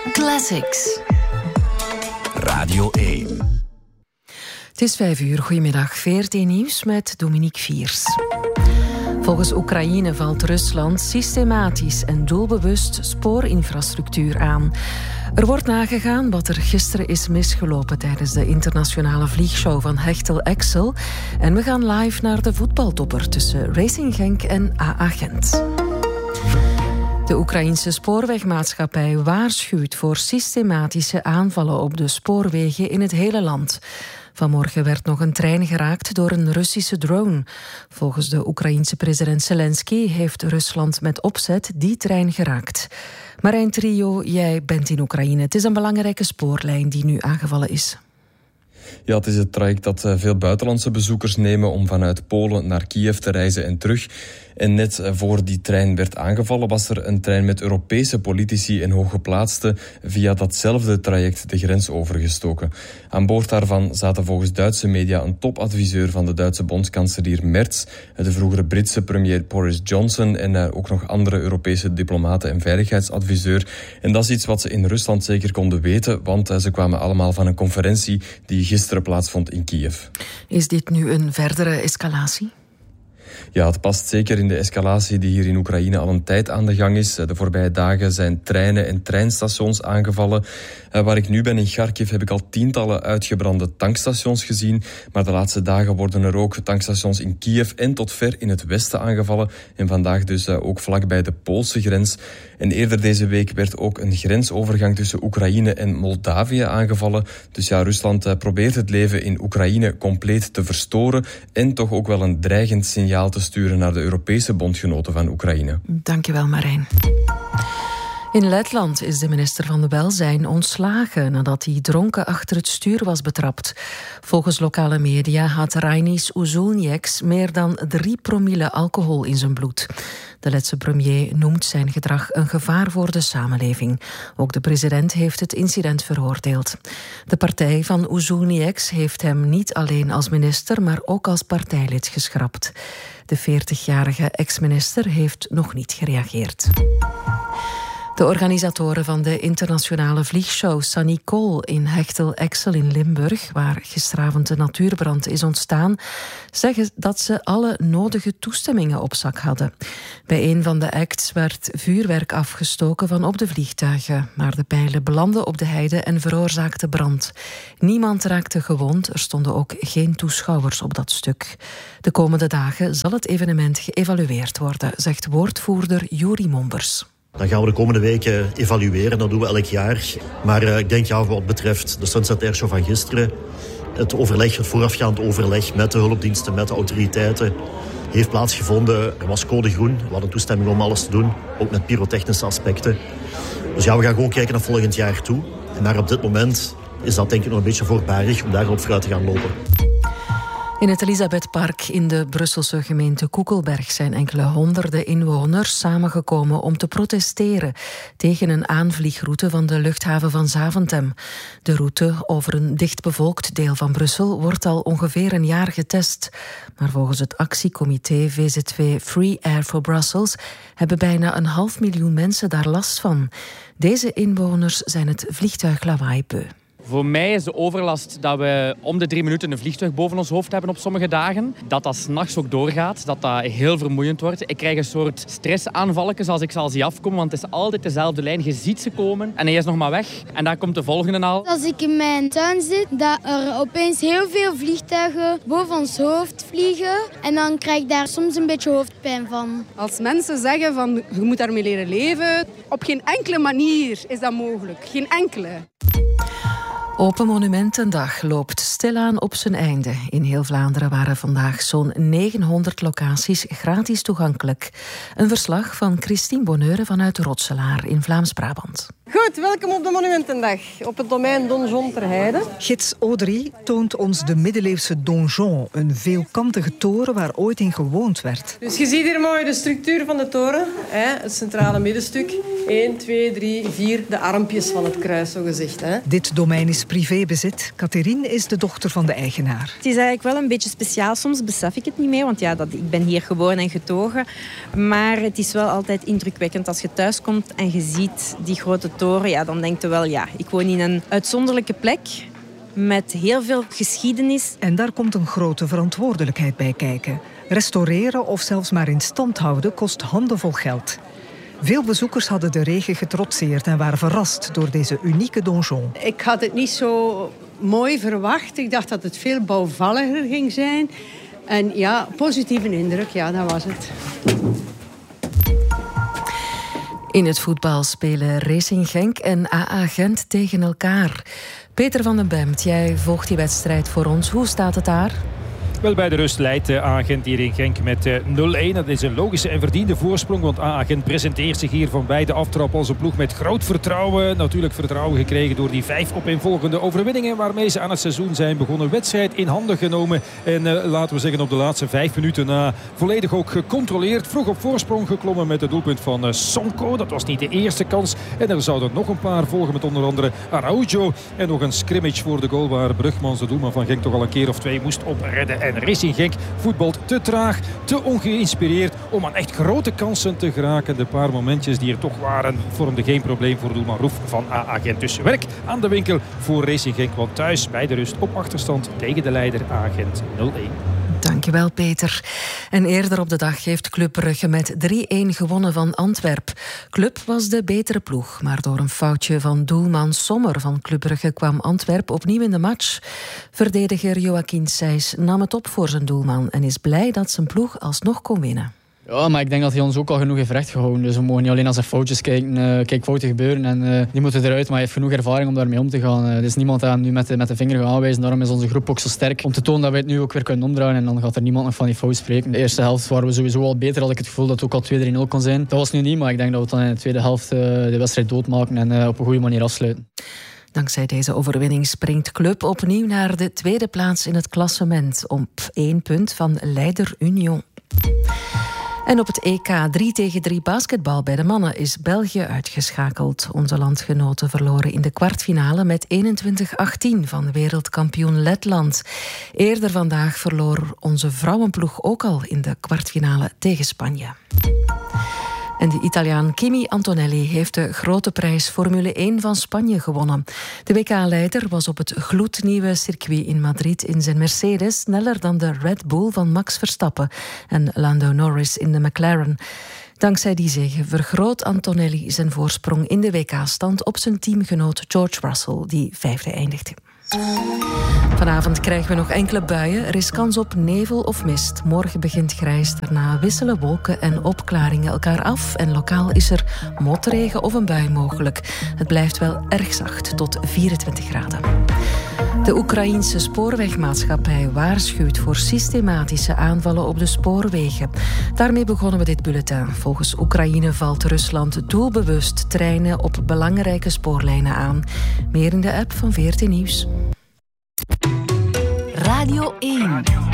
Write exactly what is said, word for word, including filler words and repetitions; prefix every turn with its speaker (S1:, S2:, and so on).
S1: Classics.
S2: Radio één.
S1: Het is vijf uur. Goedemiddag. V R T Nieuws met Dominique Viers. Volgens Oekraïne valt Rusland systematisch en doelbewust spoorinfrastructuur aan. Er wordt nagegaan wat er gisteren is misgelopen tijdens de internationale vliegshow van Hechtel Exel. En we gaan live naar de voetbaltopper tussen Racing Genk en A A Gent. De Oekraïense spoorwegmaatschappij waarschuwt voor systematische aanvallen op de spoorwegen in het hele land. Vanmorgen werd nog een trein geraakt door een Russische drone. Volgens de Oekraïense president Zelensky heeft Rusland met opzet die trein geraakt. Marijn Trio, jij bent in Oekraïne. Het is een belangrijke spoorlijn die nu aangevallen is.
S3: Ja, het is het traject dat veel buitenlandse bezoekers nemen om vanuit Polen naar Kiev te reizen en terug. En net voor die trein werd aangevallen was er een trein met Europese politici en hooggeplaatsten via datzelfde traject de grens overgestoken. Aan boord daarvan zaten volgens Duitse media een topadviseur van de Duitse bondskanselier Merz, de vroegere Britse premier Boris Johnson en ook nog andere Europese diplomaten en veiligheidsadviseur. En dat is iets wat ze in Rusland zeker konden weten, want ze kwamen allemaal van een conferentie die gisteren plaatsvond in Kiev.
S1: Is dit nu een verdere escalatie?
S3: Ja, het past zeker in de escalatie die hier in Oekraïne al een tijd aan de gang is. De voorbije dagen zijn treinen en treinstations aangevallen. Uh, waar ik nu ben in Kharkiv heb ik al tientallen uitgebrande tankstations gezien. Maar de laatste dagen worden er ook tankstations in Kiev en tot ver in het westen aangevallen. En vandaag dus uh, ook vlakbij de Poolse grens. En eerder deze week werd ook een grensovergang tussen Oekraïne en Moldavië aangevallen. Dus ja, Rusland uh, probeert het leven in Oekraïne compleet te verstoren en toch ook wel een dreigend signaal te sturen naar de Europese bondgenoten van Oekraïne.
S1: Dankjewel, Marijn. In Letland is de minister van de Welzijn ontslagen nadat hij dronken achter het stuur was betrapt. Volgens lokale media had Rainis Uzulnieks meer dan drie promille alcohol in zijn bloed. De Letse premier noemt zijn gedrag een gevaar voor de samenleving. Ook de president heeft het incident veroordeeld. De partij van Uzulnieks heeft hem niet alleen als minister, maar ook als partijlid geschrapt. De veertigjarige ex-minister heeft nog niet gereageerd. De organisatoren van de internationale vliegshow Sanicol in Hechtel Exel in Limburg, waar gisteravond de natuurbrand is ontstaan, zeggen dat ze alle nodige toestemmingen op zak hadden. Bij een van de acts werd vuurwerk afgestoken van op de vliegtuigen, maar de pijlen belanden op de heide en veroorzaakten brand. Niemand raakte gewond, er stonden ook geen toeschouwers op dat stuk. De komende dagen zal het evenement geëvalueerd worden, zegt woordvoerder Juri Mombers.
S4: Dan gaan we de komende weken evalueren, dat doen we elk jaar. Maar uh, ik denk, ja, wat betreft de Sunset Airshow van gisteren, het overleg, het voorafgaand overleg met de hulpdiensten, met de autoriteiten, heeft plaatsgevonden. Er was code groen, we hadden toestemming om alles te doen, ook met pyrotechnische aspecten. Dus ja, we gaan gewoon kijken naar volgend jaar toe. En maar op dit moment is dat denk ik nog een beetje voorbarig om daarop vooruit te gaan lopen.
S1: In het Elisabethpark in de Brusselse gemeente Koekelberg zijn enkele honderden inwoners samengekomen om te protesteren tegen een aanvliegroute van de luchthaven van Zaventem. De route over een dichtbevolkt deel van Brussel wordt al ongeveer een jaar getest. Maar volgens het actiecomité V Z W Free Air for Brussels hebben bijna een half miljoen mensen daar last van. Deze inwoners zijn het vliegtuiglawaai beu.
S5: Voor mij is de overlast dat we om de drie minuten een vliegtuig boven ons hoofd hebben op sommige dagen. Dat dat 's nachts ook doorgaat, dat dat heel vermoeiend wordt. Ik krijg een soort stressaanvalletjes als ik ze al zie afkomen, want het is altijd dezelfde lijn. Je ziet ze komen en hij is nog maar weg. En daar komt de volgende al.
S6: Als ik in mijn tuin zit, dat er opeens heel veel vliegtuigen boven ons hoofd vliegen. En dan krijg ik daar soms een beetje hoofdpijn van.
S7: Als mensen zeggen van je moet daarmee leren leven, op geen enkele manier is dat mogelijk. Geen enkele.
S1: Open Monumentendag loopt stilaan op zijn einde. In heel Vlaanderen waren vandaag zo'n negenhonderd locaties gratis toegankelijk. Een verslag van Christine Bonheure vanuit Rotselaar in Vlaams-Brabant.
S8: Goed, welkom op de Monumentendag op het domein Donjon ter Heide.
S9: Gids Audrey toont ons de middeleeuwse donjon, een veelkantige toren waar ooit in gewoond werd.
S8: Dus je ziet hier mooi de structuur van de toren, hè? Het centrale middenstuk. één, twee, drie, vier, de armpjes van het kruis, zo gezegd. Hè?
S9: Dit domein is privébezit. Catherine is de dochter van de eigenaar.
S10: Het is eigenlijk wel een beetje speciaal. Soms besef ik het niet meer, want ja, dat, ik ben hier geboren en getogen. Maar het is wel altijd indrukwekkend als je thuis komt en je ziet die grote toren, ja, dan denk je wel, ja, ik woon in een uitzonderlijke plek met heel veel geschiedenis.
S9: En daar komt een grote verantwoordelijkheid bij kijken. Restaureren of zelfs maar in stand houden kost handenvol geld. Veel bezoekers hadden de regen getrotseerd en waren verrast door deze unieke donjon.
S11: Ik had het niet zo mooi verwacht. Ik dacht dat het veel bouwvalliger ging zijn. En ja, positieve indruk, ja, dat was het.
S1: In het voetbal spelen Racing Genk en A A Gent tegen elkaar. Peter van den Bemt, jij volgt die wedstrijd voor ons. Hoe staat het daar?
S12: Wel, bij de rust leidt A A Gent hier in Genk met nul-een. Dat is een logische en verdiende voorsprong, want A A Gent presenteert zich hier van bij de aftrap als een ploeg met groot vertrouwen. Natuurlijk vertrouwen gekregen door die vijf opeenvolgende overwinningen waarmee ze aan het seizoen zijn begonnen. Wedstrijd in handen genomen en uh, laten we zeggen op de laatste vijf minuten na volledig ook gecontroleerd. Vroeg op voorsprong geklommen met het doelpunt van uh, Sonko. Dat was niet de eerste kans. En er zouden nog een paar volgen met onder andere Araujo. En nog een scrimmage voor de goal waar Brugmans, de doelman van Genk, toch al een keer of twee moest opredden. En Racing Genk voetbalt te traag, te ongeïnspireerd om aan echt grote kansen te geraken. De paar momentjes die er toch waren vormden geen probleem voor doelman Roef van A A Gent. Dus werk aan de winkel voor Racing Genk, want thuis bij de rust op achterstand tegen de leider A A Gent nul-een.
S1: Dankjewel, Peter. En eerder op de dag heeft Club Brugge met drie-een gewonnen van Antwerp. Club was de betere ploeg, maar door een foutje van doelman Sommer van Club Brugge kwam Antwerp opnieuw in de match. Verdediger Joachim Sijs nam het op voor zijn doelman en is blij dat zijn ploeg alsnog kon winnen.
S13: Ja, maar ik denk dat hij ons ook al genoeg heeft rechtgehouden. Dus we mogen niet alleen naar zijn foutjes kijken. Uh, kijk, fouten gebeuren en uh, die moeten eruit. Maar hij heeft genoeg ervaring om daarmee om te gaan. Uh, er is niemand aan nu met de, met de vinger gaan aanwijzen. Daarom is onze groep ook zo sterk. Om te tonen dat wij het nu ook weer kunnen omdraaien. En dan gaat er niemand nog van die fout spreken. De eerste helft waren we sowieso al beter. Had ik het gevoel dat het ook al twee drie-nul kon zijn. Dat was nu niet, maar ik denk dat we dan in de tweede helft uh, de wedstrijd doodmaken. En uh, op een goede manier afsluiten.
S1: Dankzij deze overwinning springt Club opnieuw naar de tweede plaats in het klassement. Op één punt van leider Union. En op het E K drie tegen drie basketbal bij de mannen is België uitgeschakeld. Onze landgenoten verloren in de kwartfinale met eenentwintig achttien van wereldkampioen Letland. Eerder vandaag verloor onze vrouwenploeg ook al in de kwartfinale tegen Spanje. En de Italiaan Kimi Antonelli heeft de grote prijs Formule één van Spanje gewonnen. De W K-leider was op het gloednieuwe circuit in Madrid in zijn Mercedes sneller dan de Red Bull van Max Verstappen en Lando Norris in de McLaren. Dankzij die zege vergroot Antonelli zijn voorsprong in de W K-stand op zijn teamgenoot George Russell, die vijfde eindigde. Vanavond krijgen we nog enkele buien. Er is kans op nevel of mist. Morgen begint grijs, daarna wisselen wolken en opklaringen elkaar af. En lokaal is er motregen of een bui mogelijk. Het blijft wel erg zacht, tot vierentwintig graden. De Oekraïense spoorwegmaatschappij waarschuwt voor systematische aanvallen op de spoorwegen. Daarmee begonnen we dit bulletin. Volgens Oekraïne valt Rusland doelbewust treinen op belangrijke spoorlijnen aan. Meer in de app van V R T Nieuws.
S2: Radio één.